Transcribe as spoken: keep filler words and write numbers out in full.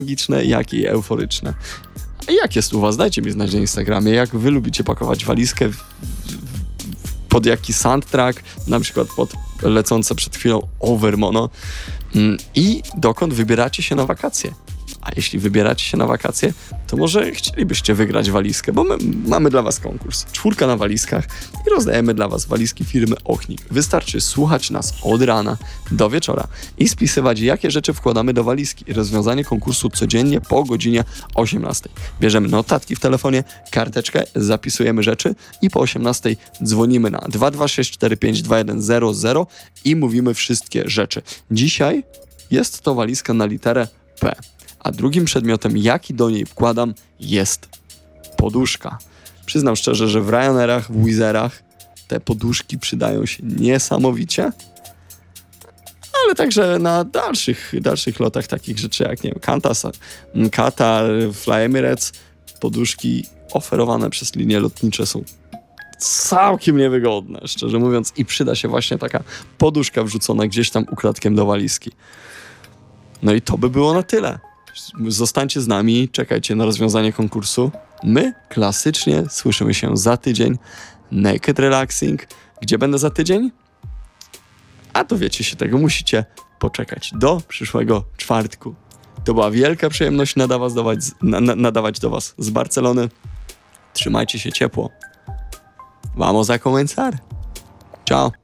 nostalgiczne, jak i euforyczne. A jak jest u was? Dajcie mi znać na Instagramie, jak wy lubicie pakować walizkę, w, w, pod jaki soundtrack, na przykład pod lecące przed chwilą Overmono i dokąd wybieracie się na wakacje. A jeśli wybieracie się na wakacje, to może chcielibyście wygrać walizkę, bo my mamy dla was konkurs. Czwórka na walizkach i rozdajemy dla was walizki firmy Ochnik. Wystarczy słuchać nas od rana do wieczora i spisywać, jakie rzeczy wkładamy do walizki. Rozwiązanie konkursu codziennie po godzinie osiemnastej. Bierzemy notatki w telefonie, karteczkę, zapisujemy rzeczy i po osiemnastej dzwonimy na dwa dwa sześć cztery pięć dwa jeden zero zero i mówimy wszystkie rzeczy. Dzisiaj jest to walizka na literę P. A drugim przedmiotem, jaki do niej wkładam, jest poduszka. Przyznam szczerze, że w Ryanairach, w Wizzairach te poduszki przydają się niesamowicie, ale także na dalszych, dalszych lotach takich rzeczy jak, nie wiem, Qantas, Qatar, Fly Emirates, poduszki oferowane przez linie lotnicze są całkiem niewygodne, szczerze mówiąc, i przyda się właśnie taka poduszka wrzucona gdzieś tam ukradkiem do walizki. No i to by było na tyle. Zostańcie z nami, czekajcie na rozwiązanie konkursu. My klasycznie słyszymy się za tydzień. Naked Relaxing. Gdzie będę za tydzień? A dowiecie się tego, musicie poczekać do przyszłego czwartku. To była wielka przyjemność nadawać do was, nadawać do was z Barcelony. Trzymajcie się ciepło. Vamos a comenzar. Ciao.